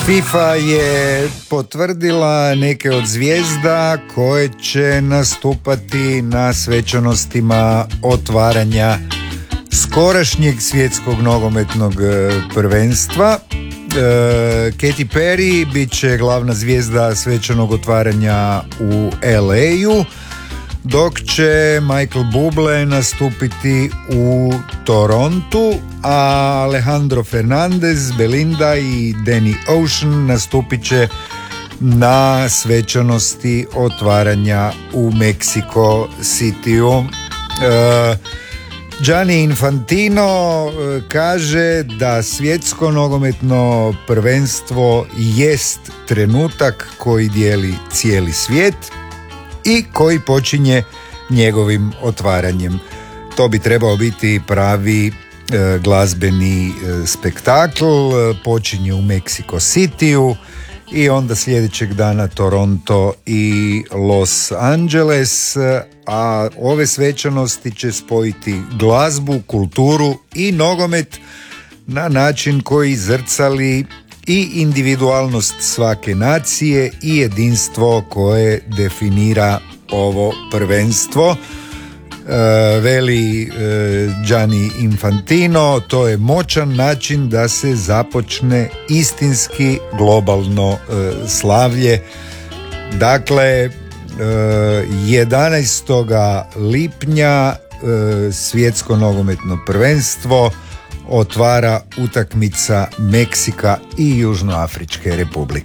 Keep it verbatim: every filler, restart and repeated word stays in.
FIFA je potvrdila neke od zvijezda koje će nastupati na svečanostima otvaranja skorašnjeg svjetskog nogometnog prvenstva. Katy Perry bit će glavna zvijezda svečanog otvaranja u el ej-u, dok će Michael Bublé nastupiti u Torontu, a Alejandro Fernandez, Belinda i Danny Ocean nastupit će na svečanosti otvaranja u Mexico Cityu. E, Gianni Infantino kaže da svjetsko nogometno prvenstvo jest trenutak koji dijeli cijeli svijet i koji počinje njegovim otvaranjem. To bi trebao biti pravi e, glazbeni e, spektakl. Počinje u Mexico Cityu i onda sljedećeg dana Toronto i Los Angeles, a ove svečanosti će spojiti glazbu, kulturu i nogomet na način koji zrcali i individualnost svake nacije i jedinstvo koje definira ovo prvenstvo. E, veli e, Gianni Infantino, to je moćan način da se započne istinski globalno e, slavlje. Dakle, jedanaestog lipnja e, svjetsko nogometno prvenstvo otvara utakmica Meksika i Južnoafričke republike.